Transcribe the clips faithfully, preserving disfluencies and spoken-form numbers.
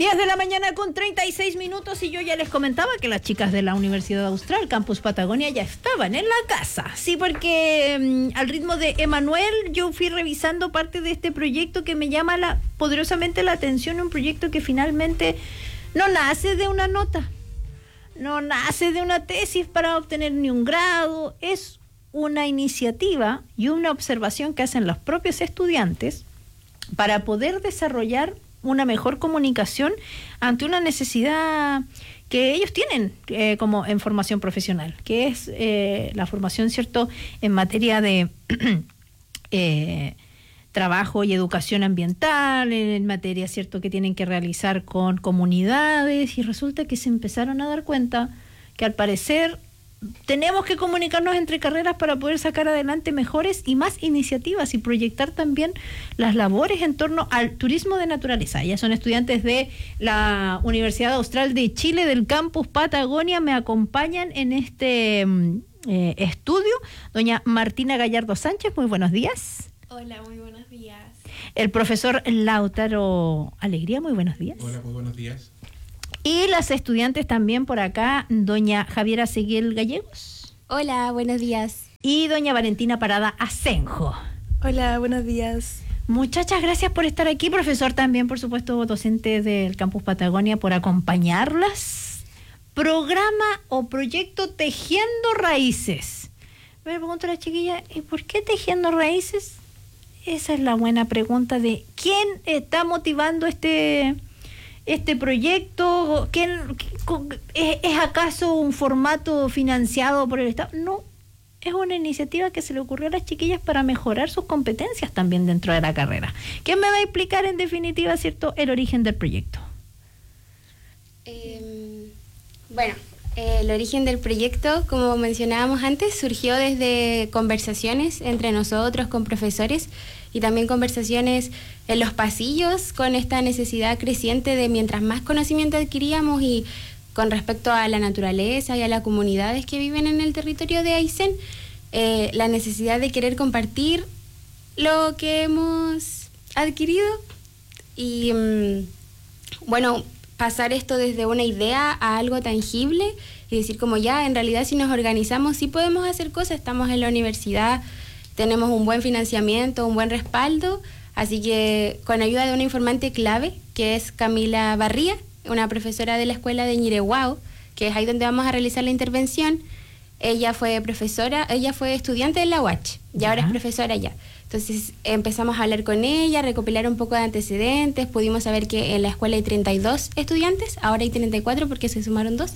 diez de la mañana con treinta y seis minutos y yo ya les comentaba que las chicas de la Universidad Austral, Campus Patagonia, ya estaban en la casa. Sí, porque um, al ritmo de Emanuel yo fui revisando parte de este proyecto que me llama la, poderosamente la atención, un proyecto que finalmente no nace de una nota, no nace de una tesis para obtener ni un grado, es una iniciativa y una observación que hacen los propios estudiantes para poder desarrollar una mejor comunicación ante una necesidad que ellos tienen eh, como en formación profesional, que es eh, la formación, ¿cierto?, en materia de eh, trabajo y educación ambiental, en materia, ¿cierto?, que tienen que realizar con comunidades, y resulta que se empezaron a dar cuenta que al parecer tenemos que comunicarnos entre carreras para poder sacar adelante mejores y más iniciativas y proyectar también las labores en torno al turismo de naturaleza. Ellas son estudiantes de la Universidad Austral de Chile, del Campus Patagonia. Me acompañan en este eh, estudio doña Martina Gallardo Sánchez. Muy buenos días. Hola, muy buenos días. El profesor Lautaro Alegría. Muy buenos días. Hola, muy buenos días. Y las estudiantes también por acá, doña Javiera Seguiel Gallegos. Hola, buenos días. Y doña Valentina Parada Asenjo. Hola, buenos días. Muchachas, gracias por estar aquí. Profesor también, por supuesto, docente del Campus Patagonia, por acompañarlas. Programa o proyecto Tejiendo Raíces. Me pregunto a la chiquilla, ¿y por qué Tejiendo Raíces? Esa es la buena pregunta de quién está motivando este... este proyecto. ¿Quién, es, ¿Es acaso un formato financiado por el Estado? No, es una iniciativa que se le ocurrió a las chiquillas para mejorar sus competencias también dentro de la carrera. ¿Quién me va a explicar en definitiva, cierto, el origen del proyecto? Eh, bueno, eh, el origen del proyecto, como mencionábamos antes, surgió desde conversaciones entre nosotros con profesores y también conversaciones en los pasillos con esta necesidad creciente de mientras más conocimiento adquiríamos y con respecto a la naturaleza y a las comunidades que viven en el territorio de Aysén, eh, la necesidad de querer compartir lo que hemos adquirido y, mmm, bueno, pasar esto desde una idea a algo tangible y decir como ya, en realidad si nos organizamos sí podemos hacer cosas, estamos en la universidad, tenemos un buen financiamiento, un buen respaldo, así que con ayuda de una informante clave, que es Camila Barría, una profesora de la escuela de Ñireguao, que es ahí donde vamos a realizar la intervención. Ella fue profesora, ella fue estudiante de la U A C H y uh-huh. ahora es profesora ya. Entonces empezamos a hablar con ella, recopilar un poco de antecedentes, pudimos saber que en la escuela hay treinta y dos estudiantes, ahora hay treinta y cuatro porque se sumaron dos.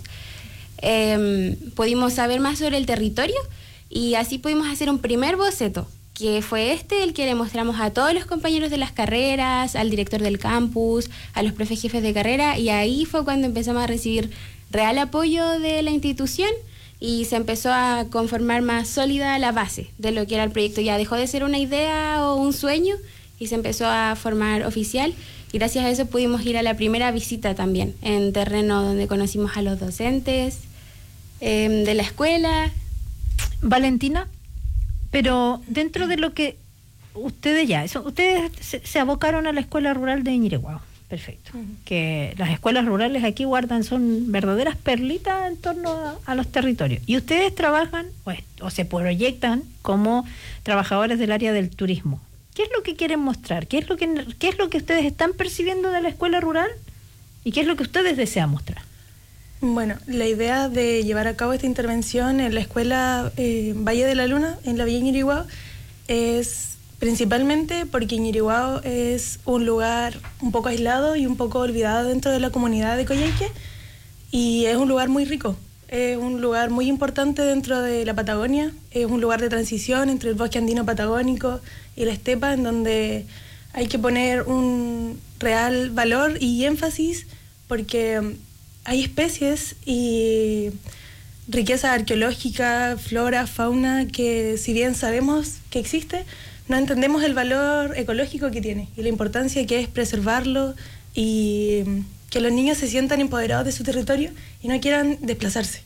Eh, pudimos saber más sobre el territorio y así pudimos hacer un primer boceto, que fue este, el que le mostramos a todos los compañeros de las carreras, al director del campus, a los profes jefes de carrera, y ahí fue cuando empezamos a recibir real apoyo de la institución y se empezó a conformar más sólida la base de lo que era el proyecto. Ya dejó de ser una idea o un sueño y se empezó a formar oficial, y gracias a eso pudimos ir a la primera visita también en terreno donde conocimos a los docentes eh, de la escuela. Valentina, pero dentro de lo que ustedes ya, eso, ustedes se, se abocaron a la escuela rural de Ñireguao, perfecto, uh-huh. que las escuelas rurales aquí guardan, son verdaderas perlitas en torno a, a los territorios, y ustedes trabajan o, o se proyectan como trabajadores del área del turismo. ¿Qué es lo que quieren mostrar? ¿Qué es lo que, qué es lo que ustedes están percibiendo de la escuela rural? ¿Y qué es lo que ustedes desean mostrar? Bueno, la idea de llevar a cabo esta intervención en la escuela eh, Valle de la Luna, en la Villa Ñireguao, es principalmente porque Ñireguao es un lugar un poco aislado y un poco olvidado dentro de la comunidad de Coyhaique, y es un lugar muy rico, es un lugar muy importante dentro de la Patagonia, es un lugar de transición entre el bosque andino patagónico y la estepa, en donde hay que poner un real valor y énfasis porque hay especies y riqueza arqueológica, flora, fauna, que si bien sabemos que existe, no entendemos el valor ecológico que tiene y la importancia que es preservarlo y que los niños se sientan empoderados de su territorio y no quieran desplazarse.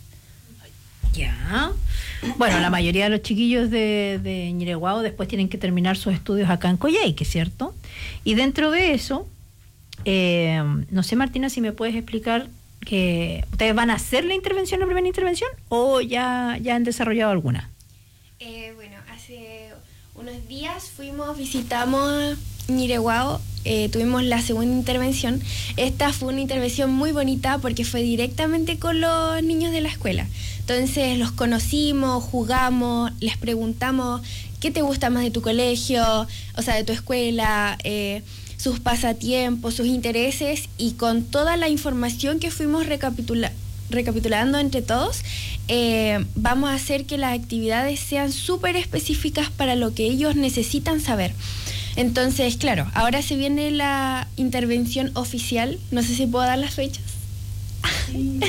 Ya. Bueno, la mayoría de los chiquillos de, de Ñireguao después tienen que terminar sus estudios acá en Coyhaique, ¿cierto? Y dentro de eso, Eh, no sé, Martina, si me puedes explicar que ustedes van a hacer la intervención, la primera intervención, o ya, ya han desarrollado alguna. Eh, bueno, hace unos días fuimos, visitamos Ñireguao, eh, tuvimos la segunda intervención. Esta fue una intervención muy bonita porque fue directamente con los niños de la escuela. Entonces los conocimos, jugamos, les preguntamos qué te gusta más de tu colegio, o sea, de tu escuela, eh, sus pasatiempos, sus intereses, y con toda la información que fuimos recapitula- recapitulando entre todos, eh, vamos a hacer que las actividades sean súper específicas para lo que ellos necesitan saber. Entonces, claro, ahora se viene la intervención oficial, no sé si puedo dar las fechas. Sí.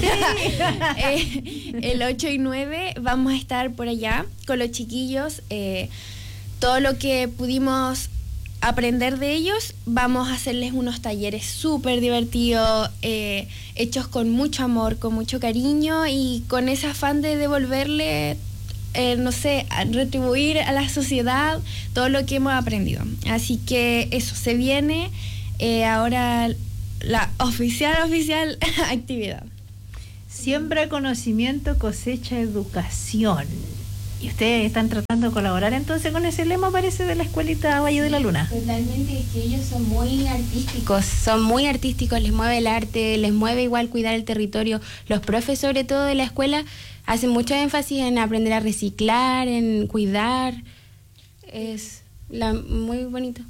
eh, el ocho y nueve vamos a estar por allá con los chiquillos, eh, todo lo que pudimos aprender de ellos, vamos a hacerles unos talleres súper divertidos, eh, hechos con mucho amor, con mucho cariño y con ese afán de devolverle, eh, no sé, a retribuir a la sociedad todo lo que hemos aprendido. Así que eso, se viene eh, ahora la oficial, oficial actividad. Siembra conocimiento, cosecha educación. Y ustedes están tratando de colaborar entonces con ese lema, parece, de la escuelita Valle de la Luna. Totalmente, es que ellos son muy artísticos, son muy artísticos, les mueve el arte, les mueve igual cuidar el territorio. Los profes, sobre todo de la escuela, hacen mucho énfasis en aprender a reciclar, en cuidar. Es la, muy bonito.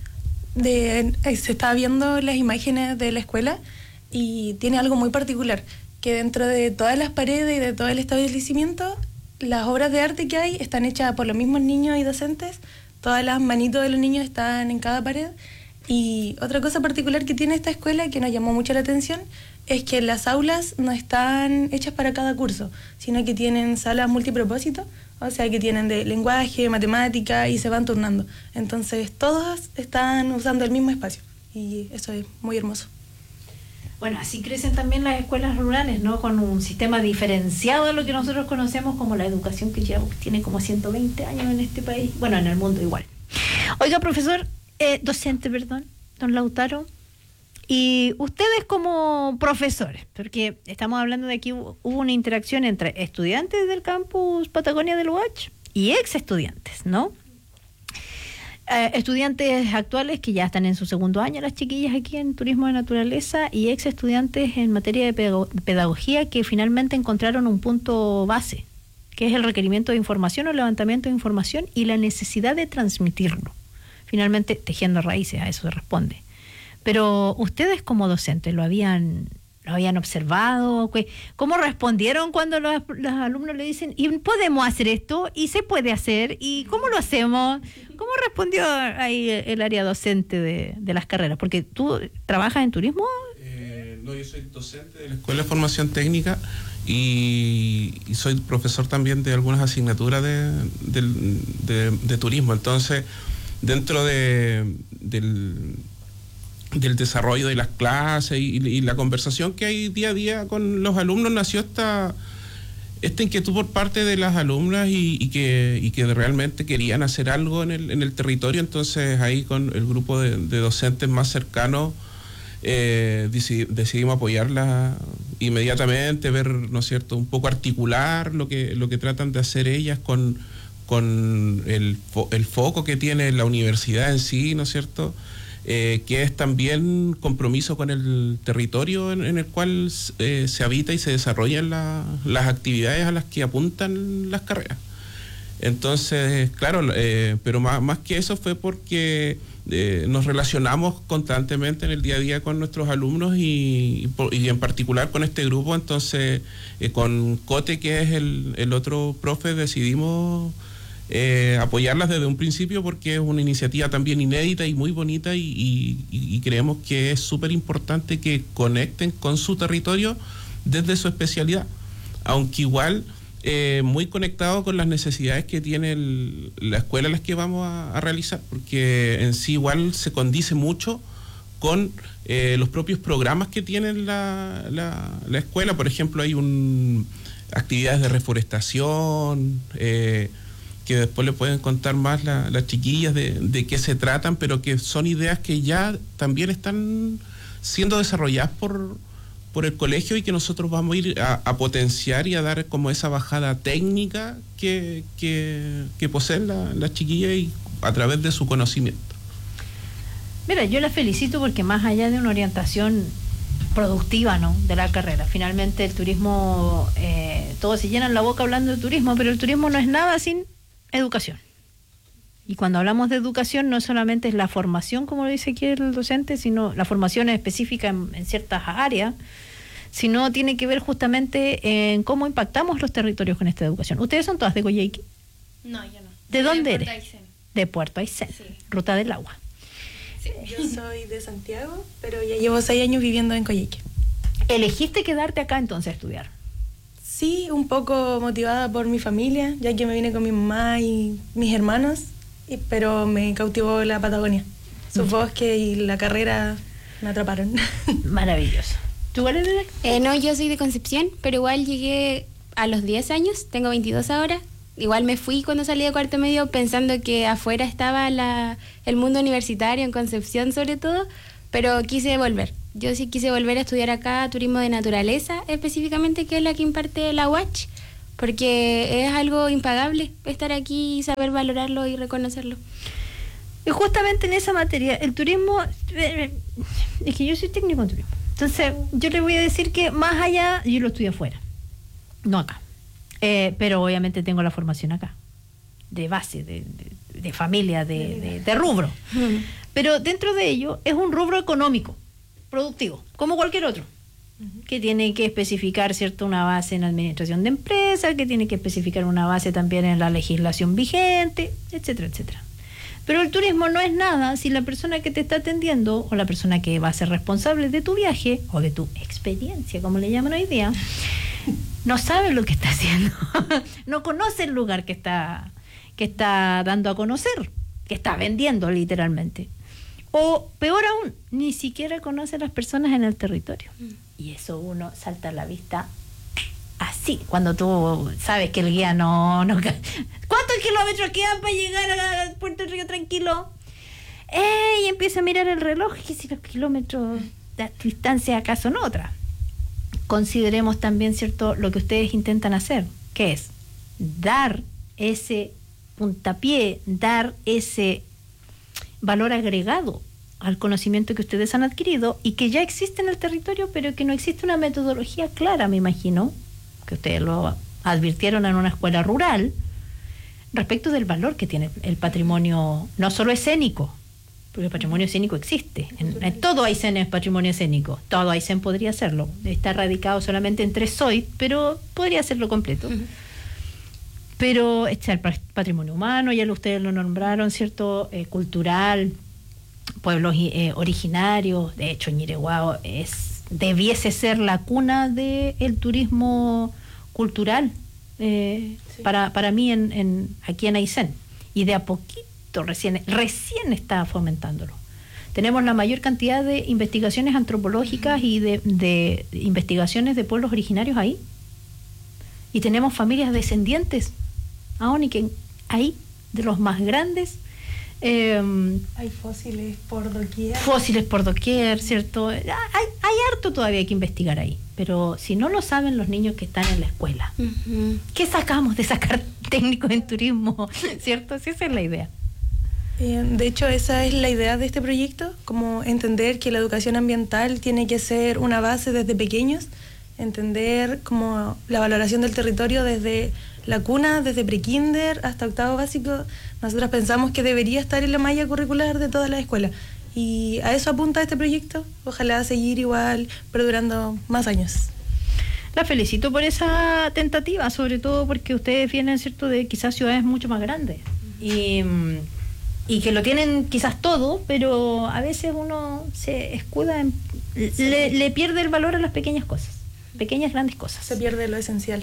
De, eh, se está viendo las imágenes de la escuela y tiene algo muy particular, que dentro de todas las paredes y de todo el establecimiento, las obras de arte que hay están hechas por los mismos niños y docentes. Todas las manitos de los niños están en cada pared. Y otra cosa particular que tiene esta escuela, que nos llamó mucho la atención, es que las aulas no están hechas para cada curso, sino que tienen salas multipropósito, o sea que tienen de lenguaje, matemática, y se van turnando. Entonces todos están usando el mismo espacio y eso es muy hermoso. Bueno, así crecen también las escuelas rurales, ¿no? Con un sistema diferenciado de lo que nosotros conocemos como la educación, que ya tiene como ciento veinte años en este país. Bueno, en el mundo igual. Oiga, profesor, eh, docente, perdón, don Lautaro, y ustedes como profesores, porque estamos hablando de aquí, hubo una interacción entre estudiantes del campus Patagonia del U A Ch y ex estudiantes, ¿no? Eh, estudiantes actuales que ya están en su segundo año, las chiquillas aquí en Turismo de Naturaleza, y ex estudiantes en materia de pedago- pedagogía que finalmente encontraron un punto base, que es el requerimiento de información o levantamiento de información y la necesidad de transmitirlo. Finalmente, tejiendo raíces, a eso se responde. Pero ustedes como docentes lo habían... ¿Lo habían observado? ¿Cómo respondieron cuando los, los alumnos le dicen, y podemos hacer esto, y se puede hacer, y cómo lo hacemos? ¿Cómo respondió ahí el área docente de, de las carreras? Porque tú trabajas en turismo. Eh, no, yo soy docente de la Escuela de Formación Técnica y, y soy profesor también de algunas asignaturas de, de, de, de turismo. Entonces, dentro de, del... del desarrollo de las clases y, y la conversación que hay día a día con los alumnos, nació esta, esta inquietud por parte de las alumnas y, y, que, y que realmente querían hacer algo en el, en el territorio. Entonces ahí con el grupo de, de docentes más cercanos eh, decidimos, decidimos apoyarlas inmediatamente, ver, ¿no es cierto?, un poco articular lo que, lo que tratan de hacer ellas con, con el, el foco que tiene la universidad en sí, ¿no es cierto?, Eh, que es también compromiso con el territorio en, en el cual eh, se habita y se desarrollan la, las actividades a las que apuntan las carreras. Entonces, claro, eh, pero más, más que eso fue porque eh, nos relacionamos constantemente en el día a día con nuestros alumnos y, y, y en particular con este grupo. Entonces, eh, con Cote, que es el, el otro profe, decidimos Eh, apoyarlas desde un principio porque es una iniciativa también inédita y muy bonita y, y, y creemos que es súper importante que conecten con su territorio desde su especialidad, aunque igual eh, muy conectado con las necesidades que tiene el, la escuela a las que vamos a, a realizar, porque en sí igual se condice mucho con eh, los propios programas que tiene la, la, la escuela. Por ejemplo, hay un actividades de reforestación, eh, que después le pueden contar más la, las chiquillas de, de qué se tratan, pero que son ideas que ya también están siendo desarrolladas por, por el colegio y que nosotros vamos a ir a, a potenciar y a dar como esa bajada técnica que, que, que poseen las la chiquillas y a través de su conocimiento. Mira, yo la felicito porque más allá de una orientación productiva, ¿no?, de la carrera, finalmente el turismo, eh, todos se llenan la boca hablando de turismo, pero el turismo no es nada sin educación. Y cuando hablamos de educación no solamente es la formación, como lo dice aquí el docente, sino la formación específica en, en ciertas áreas, sino tiene que ver justamente en cómo impactamos los territorios con esta educación. ¿Ustedes son todas de Coyhaique? No, yo no. ¿De dónde eres? Puerto Aysén. De Puerto Aysén, Sí. Ruta del Agua. Sí, yo soy de Santiago, pero ya llevo seis años viviendo en Coyhaique. ¿Elegiste quedarte acá entonces a estudiar? Sí, un poco motivada por mi familia, ya que me vine con mi mamá y mis hermanos, y, pero me cautivó la Patagonia. Sus bosques y la carrera me atraparon. Maravilloso. ¿Tú cuál eres? Eh, no, yo soy de Concepción, pero igual llegué a los diez años, tengo veintidós ahora. Igual me fui cuando salí de cuarto medio pensando que afuera estaba la, el mundo universitario, en Concepción sobre todo, pero quise volver. Yo sí quise volver a estudiar acá turismo de naturaleza, específicamente, que es la que imparte la U A C H, porque es algo impagable estar aquí y saber valorarlo y reconocerlo. Y justamente en esa materia, el turismo, eh, es que yo soy técnico en turismo, entonces yo le voy a decir que más allá, yo lo estudio afuera, no acá, eh, pero obviamente tengo la formación acá, de base, de, de, de familia, de, de, de rubro, Mm. pero dentro de ello es un rubro económico, productivo, como cualquier otro, que tiene que especificar, ¿cierto?, una base en administración de empresas, que tiene que especificar una base también en la legislación vigente, etcétera, etcétera. Pero el turismo no es nada si la persona que te está atendiendo o la persona que va a ser responsable de tu viaje o de tu experiencia, como le llaman hoy día, no sabe lo que está haciendo, no conoce el lugar que está, que está dando a conocer, que está vendiendo literalmente. O peor aún, ni siquiera conoce a las personas en el territorio. Y eso uno salta a la vista así, cuando tú sabes que el guía no... no ¿Cuántos kilómetros quedan para llegar a Puerto Río tranquilo? ¡Ey! Y empieza a mirar el reloj y si los kilómetros de distancia acá son otras. Consideremos también, ¿cierto?, lo que ustedes intentan hacer, que es dar ese puntapié, dar ese valor agregado al conocimiento que ustedes han adquirido y que ya existe en el territorio, pero que no existe una metodología clara, me imagino, que ustedes lo advirtieron en una escuela rural, respecto del valor que tiene el patrimonio, no solo escénico, porque el patrimonio escénico existe, en, en todo Aysén es patrimonio escénico, todo Aysén podría serlo, está radicado solamente en tres S O I, pero podría serlo completo. Uh-huh. Pero está el patrimonio humano, ya ustedes lo nombraron, ¿cierto?, eh, cultural, pueblos eh, originarios. De hecho, Ñireguao es, debiese ser la cuna del turismo cultural eh, sí. para, para mí en, en, aquí en Aysén. Y de a poquito, recién, recién está fomentándolo. Tenemos la mayor cantidad de investigaciones antropológicas y de, de, de investigaciones de pueblos originarios ahí. Y tenemos familias descendientes aún y que ahí, de los más grandes. Eh, hay fósiles por doquier. Fósiles por doquier, ¿cierto? Hay, hay harto todavía que investigar ahí. Pero si no lo saben los niños que están en la escuela, uh-huh. ¿qué sacamos de sacar técnicos en turismo? ¿Cierto? Sí, esa es la idea. Eh, de hecho, esa es la idea de este proyecto, como entender que la educación ambiental tiene que ser una base desde pequeños, entender como la valoración del territorio desde la cuna, desde prekinder hasta octavo básico. Nosotros pensamos que debería estar en la malla curricular de todas las escuelas y a eso apunta este proyecto. Ojalá seguir igual, perdurando más años. La felicito por esa tentativa, sobre todo porque ustedes vienen, ¿cierto?, de quizás ciudades mucho más grandes y, y que lo tienen quizás todo, pero a veces uno se escuda, en, sí. le, le pierde el valor a las pequeñas cosas, pequeñas grandes cosas. Se pierde lo esencial.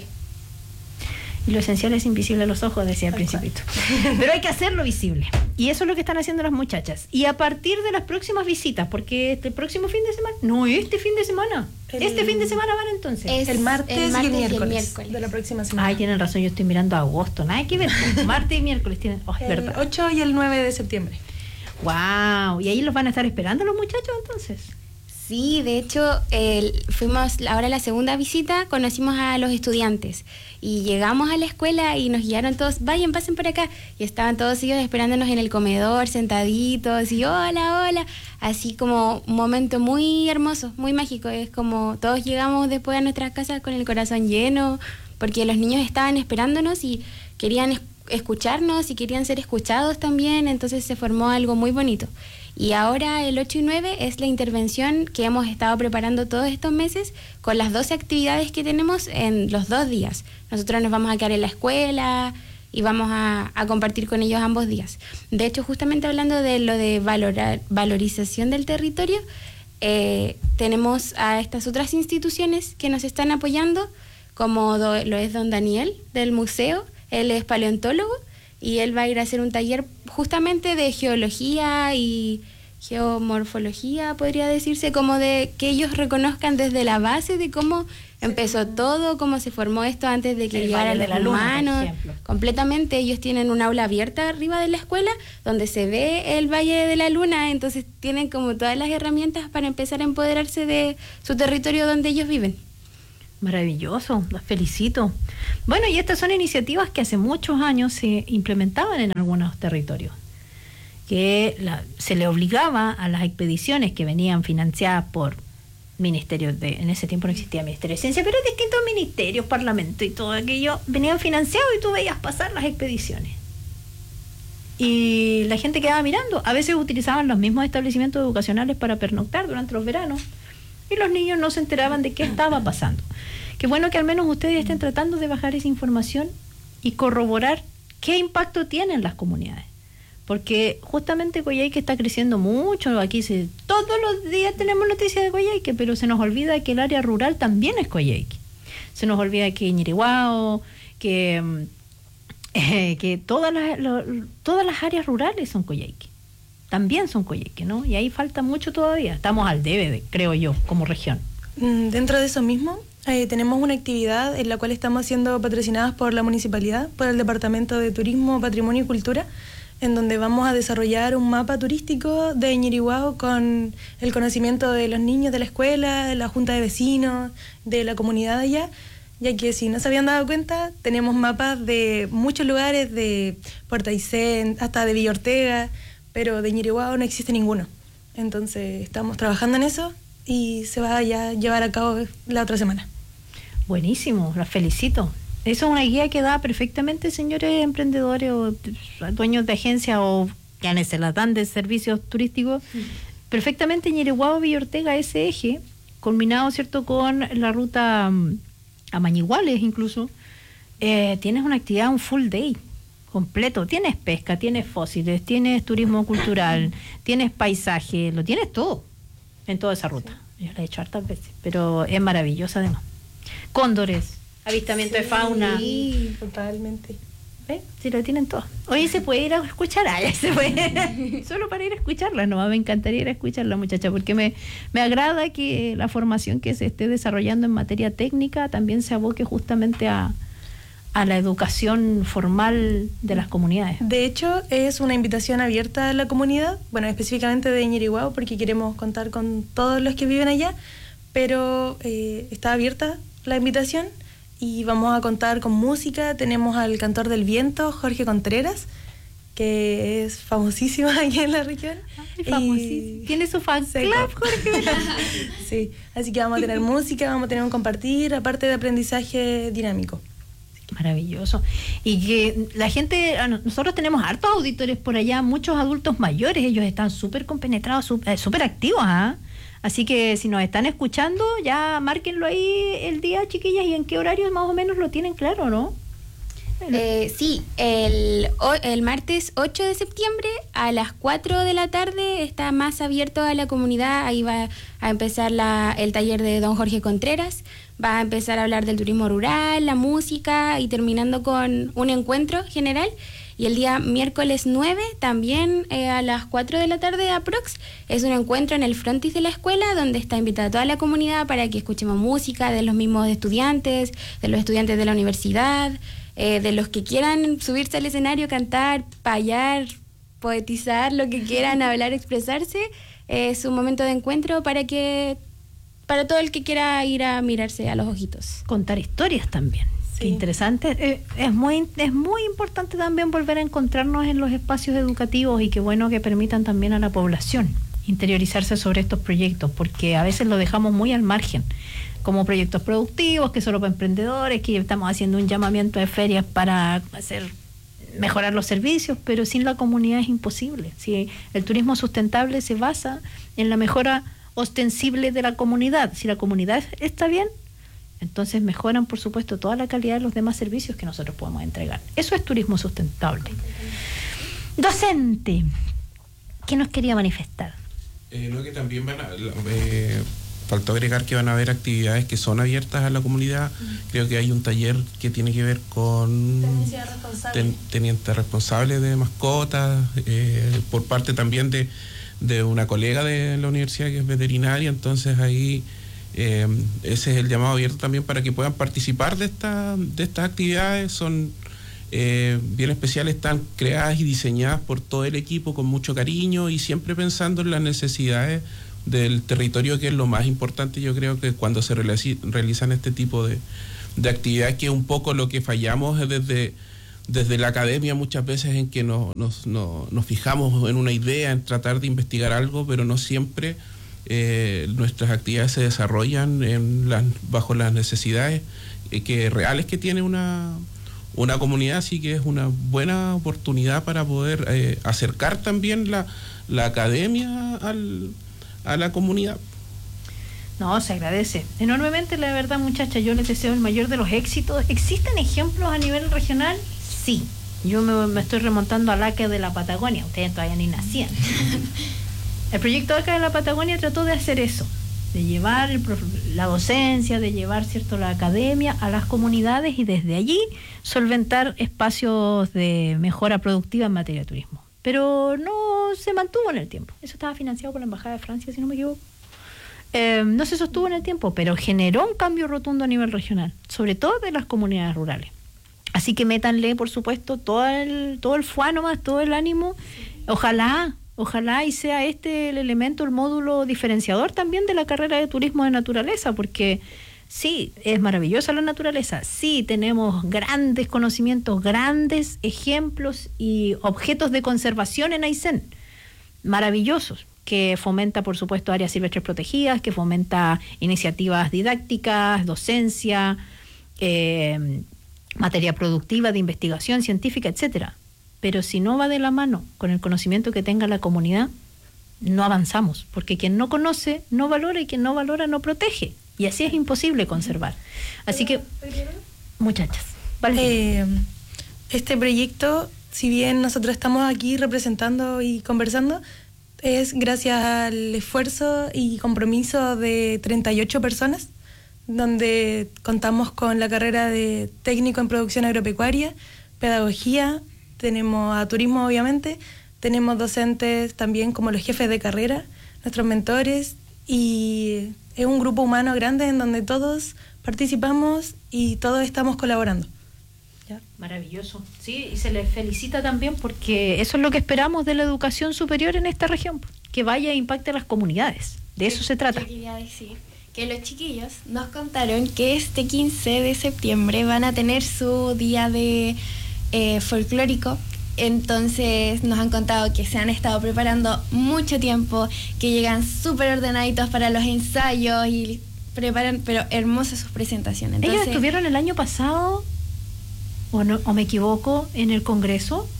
Y lo esencial es invisible a los ojos, decía al principito. Pero hay que hacerlo visible. Y eso es lo que están haciendo las muchachas. Y a partir de las próximas visitas, porque este próximo fin de semana, no, este fin de semana, el, este fin de semana van entonces. Es el martes, el martes y, el miércoles, y el miércoles de la próxima semana. Ay, tienen razón, yo estoy mirando a agosto, nada que ver. Martes y miércoles tienen, oh, es el verdad. ocho y el nueve de septiembre. Wow, y ahí los van a estar esperando los muchachos entonces. Sí, de hecho, el, fuimos ahora la segunda visita, conocimos a los estudiantes y llegamos a la escuela y nos guiaron todos, vayan, pasen por acá. Y estaban todos ellos esperándonos en el comedor, sentaditos y hola, hola. Así como un momento muy hermoso, muy mágico. Es como todos llegamos después a nuestras casas con el corazón lleno, porque los niños estaban esperándonos y querían es- escucharnos y querían ser escuchados también, entonces se formó algo muy bonito. Y ahora el ocho y nueve es la intervención que hemos estado preparando todos estos meses con las doce actividades que tenemos en los dos días. Nosotros nos vamos a quedar en la escuela y vamos a, a compartir con ellos ambos días. De hecho, justamente hablando de lo de valorar, valorización del territorio, eh, tenemos a estas otras instituciones que nos están apoyando, como do, lo es don Daniel del museo. Él es paleontólogo y él va a ir a hacer un taller justamente de geología y geomorfología, podría decirse, como de que ellos reconozcan desde la base de cómo empezó todo, cómo se formó esto antes de que El llegaran Valle de los la Luna, por humanos. ejemplo. Completamente, ellos tienen un aula abierta arriba de la escuela donde se ve el Valle de la Luna, entonces tienen como todas las herramientas para empezar a empoderarse de su territorio donde ellos viven. Maravilloso, los felicito. Bueno, y estas son iniciativas que hace muchos años se implementaban en algunos territorios, que la, se le obligaba a las expediciones que venían financiadas por ministerios de, en ese tiempo no existía Ministerio de Ciencia, pero distintos ministerios, parlamento y todo aquello, venían financiados y tú veías pasar las expediciones. Y la gente quedaba mirando. A veces utilizaban los mismos establecimientos educacionales para pernoctar durante los veranos y los niños no se enteraban de qué estaba pasando. Qué bueno que al menos ustedes estén tratando de bajar esa información y corroborar qué impacto tienen las comunidades. Porque justamente Coyhaique está creciendo mucho. Aquí se, todos los días tenemos noticias de Coyhaique, pero se nos olvida que el área rural también es Coyhaique. Se nos olvida que Ñiriguao, que, eh, que todas las, lo, todas las áreas rurales son Coyhaique. También son Coyhaique, ¿no? Y ahí falta mucho todavía. Estamos al debe, de, creo yo, como región. Dentro de eso mismo, eh, tenemos una actividad en la cual estamos siendo patrocinadas por la municipalidad, por el Departamento de Turismo, Patrimonio y Cultura, en donde vamos a desarrollar un mapa turístico de Ñiriguao con el conocimiento de los niños de la escuela, de la junta de vecinos, de la comunidad allá, ya que si no se habían dado cuenta, tenemos mapas de muchos lugares, de Puerto Aysén hasta de Villa Ortega, pero de Ñiriguao no existe ninguno. Entonces estamos trabajando en eso y se va a ya llevar a cabo la otra semana. Buenísimo, las felicito. Eso es una guía que da perfectamente, señores emprendedores o dueños de agencias o quienes se las dan de servicios turísticos, sí. Perfectamente Ñiriguao, Villa Ortega, ese eje, combinado, ¿cierto?, con la ruta um, a Mañiguales incluso, eh, tienes una actividad, un full day completo. Tienes pesca, tienes fósiles, tienes turismo cultural, tienes paisaje, lo tienes todo en toda esa ruta. Sí. Yo la he hecho hartas veces, pero es maravillosa además. Cóndores, avistamiento sí, de fauna. Sí, totalmente. ¿Ves? Sí, lo tienen todo. Oye, ¿se puede ir a escuchar? Ah, ya se puede. Solo para ir a escucharla, no, me encantaría ir a escucharla, muchacha, porque me, me agrada que la formación que se esté desarrollando en materia técnica también se aboque justamente a, a la educación formal de las comunidades. De hecho, es una invitación abierta a la comunidad, bueno, específicamente de Ñiriguao, porque queremos contar con todos los que viven allá, pero eh, está abierta la invitación y vamos a contar con música. Tenemos al cantor del viento, Jorge Contreras, que es famosísimo aquí en la región. Ay, famosísimo. Tiene su fan club, Jorge. Sí, así que vamos a tener música, vamos a tener un compartir, aparte de aprendizaje dinámico. Maravilloso. Y que la gente, nosotros tenemos hartos auditores por allá, muchos adultos mayores, ellos están súper compenetrados, súper activos, ¿ah? ¿eh? Así que si nos están escuchando, ya márquenlo ahí el día, chiquillas, y en qué horario más o menos lo tienen claro, ¿no? Eh, sí, el, el martes ocho de septiembre a las cuatro de la tarde está más abierto a la comunidad. Ahí va a empezar la, el taller de don Jorge Contreras. Va a empezar a hablar del turismo rural, la música y terminando con un encuentro general. Y el día miércoles nueve, también eh, a las cuatro de la tarde aprox, es un encuentro en el frontis de la escuela donde está invitada toda la comunidad para que escuchemos música de los mismos estudiantes, de los estudiantes de la universidad, eh, de los que quieran subirse al escenario, cantar, payar, poetizar, lo que quieran, hablar, expresarse. es un momento de encuentro para que para todo el que quiera ir a mirarse a los ojitos. Contar historias también. Sí. Qué interesante. Eh, es muy es muy importante también volver a encontrarnos en los espacios educativos y qué bueno que permitan también a la población interiorizarse sobre estos proyectos, porque a veces lo dejamos muy al margen, como proyectos productivos, que solo para emprendedores, que estamos haciendo un llamamiento de ferias para hacer mejorar los servicios, pero sin la comunidad es imposible. Si el turismo sustentable se basa en la mejora ostensible de la comunidad, si la comunidad está bien, entonces mejoran, por supuesto, toda la calidad de los demás servicios que nosotros podemos entregar. Eso es turismo sustentable. Docente, ¿qué nos quería manifestar? Eh, no, que también van a... Eh, faltó agregar que van a haber actividades que son abiertas a la comunidad. Mm. Creo que hay un taller que tiene que ver con Tenencia responsable. ten, teniente responsable de mascotas, eh, por parte también de, de una colega de la universidad que es veterinaria. Entonces ahí eh, ese es el llamado abierto también para que puedan participar de, esta, de estas actividades. Son eh, bien especiales, están creadas y diseñadas por todo el equipo con mucho cariño y siempre pensando en las necesidades del territorio, que es lo más importante. Yo creo que cuando se realizan este tipo de, de actividades, que es un poco lo que fallamos desde, desde la academia muchas veces, en que nos, nos, nos, nos fijamos en una idea, en tratar de investigar algo, pero no siempre eh, nuestras actividades se desarrollan en las, bajo las necesidades eh, que reales que tiene una, una comunidad. Así que es una buena oportunidad para poder eh, acercar también la, la academia al a la comunidad. No, se agradece enormemente, la verdad, muchachas. Yo les deseo el mayor de los éxitos. ¿Existen ejemplos a nivel regional? Sí. Yo me, me estoy remontando al A C A de la Patagonia. Ustedes todavía ni nacían. El proyecto A C A de la Patagonia trató de hacer eso, de llevar el, la docencia, de llevar, cierto, la academia a las comunidades y desde allí solventar espacios de mejora productiva en materia de turismo. Pero no se mantuvo en el tiempo. Eso estaba financiado por la Embajada de Francia, si no me equivoco. Eh, no se sostuvo en el tiempo, pero generó un cambio rotundo a nivel regional, sobre todo de las comunidades rurales. Así que métanle, por supuesto, todo el, todo el fuano más, todo el ánimo. Ojalá, ojalá y sea este el elemento, el módulo diferenciador también de la carrera de turismo de naturaleza, porque sí, es maravillosa la naturaleza, sí, tenemos grandes conocimientos, grandes ejemplos y objetos de conservación en Aysén, maravillosos, que fomenta, por supuesto, áreas silvestres protegidas, que fomenta iniciativas didácticas, docencia, eh, materia productiva de investigación científica, etcétera. Pero si no va de la mano con el conocimiento que tenga la comunidad, no avanzamos, porque quien no conoce no valora y quien no valora no protege. Y así es imposible conservar. Así que, muchachas, vale. Eh, este proyecto, si bien nosotros estamos aquí representando y conversando, es gracias al esfuerzo y compromiso de treinta y ocho personas, donde contamos con la carrera de técnico en producción agropecuaria, pedagogía, tenemos a turismo obviamente, tenemos docentes también como los jefes de carrera, nuestros mentores, y es un grupo humano grande en donde todos participamos y todos estamos colaborando. ¿Ya? Maravilloso. Sí, y se les felicita también porque eso es lo que esperamos de la educación superior en esta región, que vaya e impacte a las comunidades. De eso se trata. Yo quería decir que los chiquillos nos contaron que este quince de septiembre van a tener su día de eh, folclórico. Entonces nos han contado que se han estado preparando mucho tiempo, que llegan súper ordenaditos para los ensayos y preparan, pero hermosas sus presentaciones. Entonces, ellos estuvieron el año pasado, o no, o me equivoco, en el Congreso,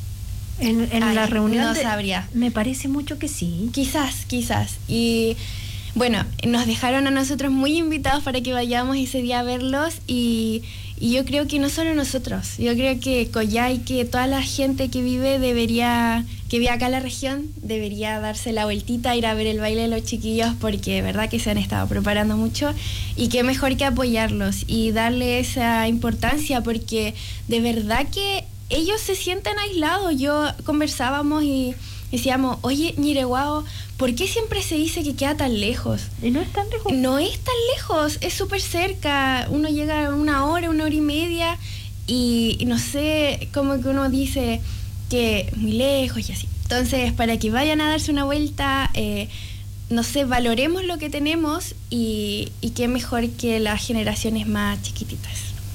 en, en ay, la reunión. No de, sabría. Me parece mucho que sí. Quizás, quizás. Y bueno, nos dejaron a nosotros muy invitados para que vayamos ese día a verlos y... Y yo creo que no solo nosotros, yo creo que Coyhai, que toda la gente que vive debería, que vive acá en la región, debería darse la vueltita, ir a ver el baile de los chiquillos, porque de verdad que se han estado preparando mucho y qué mejor que apoyarlos y darle esa importancia, porque de verdad que ellos se sienten aislados. Yo conversábamos y decíamos, oye, Ñireguao, ¿por qué siempre se dice que queda tan lejos? Y no es tan lejos. No es tan lejos, es súper cerca. Uno llega a una hora, una hora y media y, y no sé, como que uno dice que muy lejos y así. Entonces, para que vayan a darse una vuelta, eh, no sé, valoremos lo que tenemos y, y qué mejor que las generaciones más chiquititas.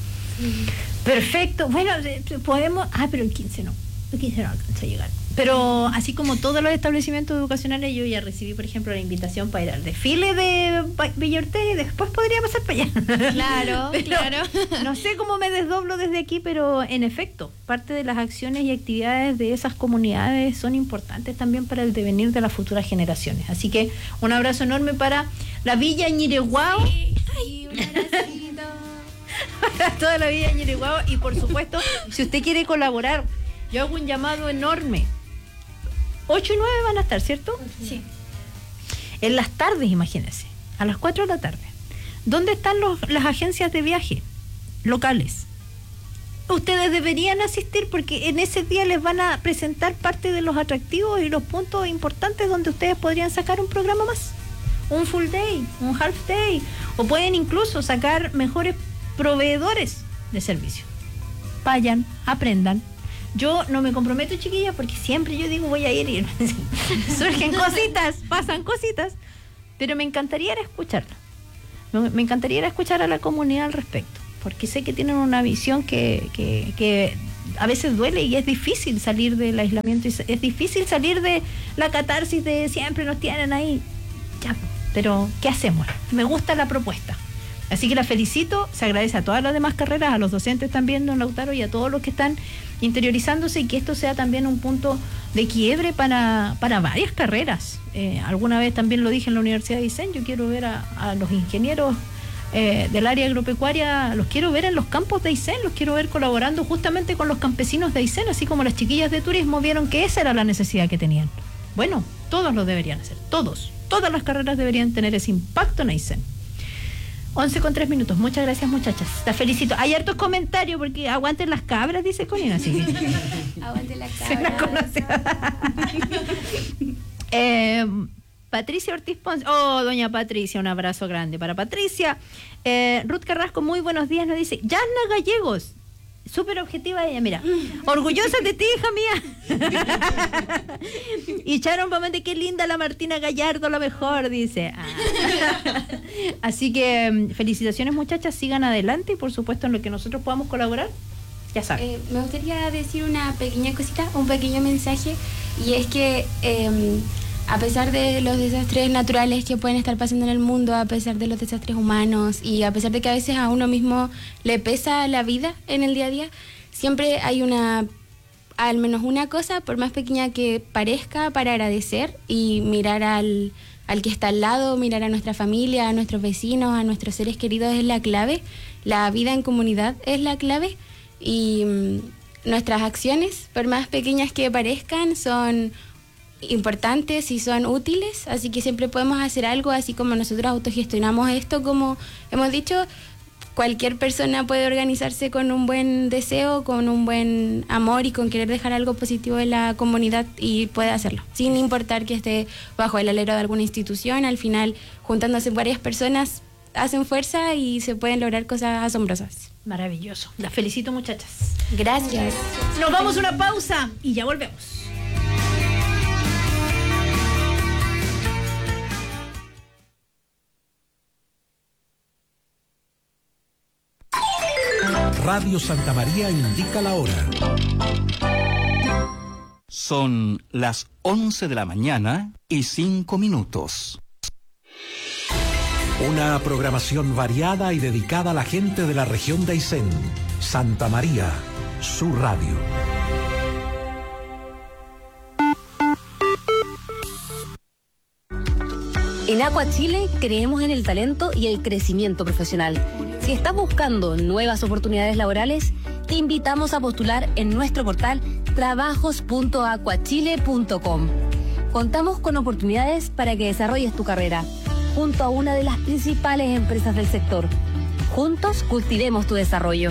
Perfecto. Bueno, podemos... Ah, pero el quince no. El quince no alcanza a llegar. Pero así como todos los establecimientos educacionales, yo ya recibí, por ejemplo, la invitación para ir al desfile de Villa Ortega y después podría pasar para allá. Claro, pero claro. No sé cómo me desdoblo desde aquí, pero en efecto, parte de las acciones y actividades de esas comunidades son importantes también para el devenir de las futuras generaciones. Así que un abrazo enorme para la Villa Ñireguao. Sí, sí, un abracito. Para toda la Villa Ñireguao. Y por supuesto, si usted quiere colaborar, yo hago un llamado enorme. ocho y nueve van a estar, ¿cierto? Sí. En las tardes, imagínense, a las cuatro de la tarde. ¿Dónde están los, las agencias de viaje locales? Ustedes deberían asistir porque en ese día les van a presentar parte de los atractivos y los puntos importantes donde ustedes podrían sacar un programa más. Un full day, un half day, o pueden incluso sacar mejores proveedores de servicio. Vayan, aprendan. Yo no me comprometo, chiquillas, porque siempre yo digo voy a ir y surgen cositas, pasan cositas, pero me encantaría ir a escucharla. Me, me encantaría ir a escuchar a la comunidad al respecto, porque sé que tienen una visión que, que, que a veces duele y es difícil salir del aislamiento, y es difícil salir de la catarsis de siempre nos tienen ahí. Ya, pero ¿qué hacemos? Me gusta la propuesta. Así que la felicito, se agradece a todas las demás carreras, a los docentes también, don Lautaro, y a todos los que están interiorizándose, y que esto sea también un punto de quiebre para, para varias carreras. Eh, alguna vez también lo dije en la Universidad de Aysén, yo quiero ver a, a los ingenieros eh, del área agropecuaria, los quiero ver en los campos de Aysén, los quiero ver colaborando justamente con los campesinos de Aysén, así como las chiquillas de turismo vieron que esa era la necesidad que tenían. Bueno, todos lo deberían hacer, todos, todas las carreras deberían tener ese impacto en Aysén. once con tres minutos. Muchas gracias, muchachas. Las felicito. Hay hartos comentarios porque aguanten las cabras, dice Conina. Así. Aguante la Se la conoce. eh, Patricia Ortiz Ponce. Oh, doña Patricia, un abrazo grande para Patricia. Eh, Ruth Carrasco, muy buenos días, nos dice. Yasna Gallegos. Súper objetiva ella, mira. Orgullosa de ti, hija mía. Y Sharon Pamante, qué linda la Martina Gallardo, la mejor, dice. Ah. Así que felicitaciones, muchachas, sigan adelante y por supuesto en lo que nosotros podamos colaborar, ya saben. Eh, me gustaría decir una pequeña cosita, un pequeño mensaje, y es que eh, a pesar de los desastres naturales que pueden estar pasando en el mundo, a pesar de los desastres humanos y a pesar de que a veces a uno mismo le pesa la vida en el día a día, siempre hay una, al menos una cosa, por más pequeña que parezca, para agradecer y mirar al, al que está al lado, mirar a nuestra familia, a nuestros vecinos, a nuestros seres queridos es la clave. La vida en comunidad es la clave y mmm, nuestras acciones, por más pequeñas que parezcan, son importantes y son útiles, así que siempre podemos hacer algo, así como nosotros autogestionamos esto, como hemos dicho, cualquier persona puede organizarse con un buen deseo, con un buen amor y con querer dejar algo positivo en la comunidad y puede hacerlo, sin importar que esté bajo el alero de alguna institución. Al final, juntándose varias personas, hacen fuerza y se pueden lograr cosas asombrosas. Maravilloso. Las felicito, muchachas. Gracias. Nos vamos a una pausa y ya volvemos. Radio Santa María indica la hora. Son las once de la mañana y cinco minutos. Una programación variada y dedicada a la gente de la región de Aysén. Santa María, su radio. En Aqua Chile creemos en el talento y el crecimiento profesional. Si estás buscando nuevas oportunidades laborales, te invitamos a postular en nuestro portal trabajos punto aquachile punto com. Contamos con oportunidades para que desarrolles tu carrera, junto a una de las principales empresas del sector. Juntos cultivemos tu desarrollo.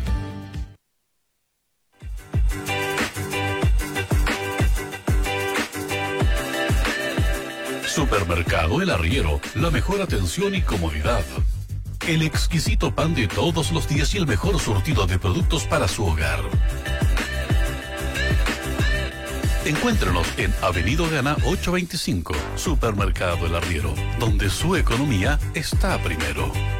Supermercado El Arriero, la mejor atención y comodidad. El exquisito pan de todos los días y el mejor surtido de productos para su hogar. Encuéntrenos en Avenida Gana ochocientos veinticinco, Supermercado El Arriero, donde su economía está primero.